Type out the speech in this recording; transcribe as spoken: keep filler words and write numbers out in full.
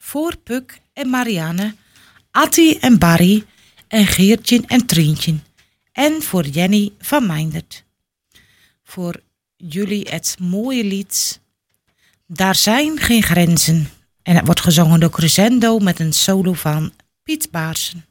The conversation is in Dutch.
Voor Puk en Marianne, Attie en Barry en Geertje en Trientje. En voor Jenny van Meindert. Voor jullie het mooie lied Daar zijn geen grenzen. En het wordt gezongen door Crescendo met een solo van Piet Baarsen.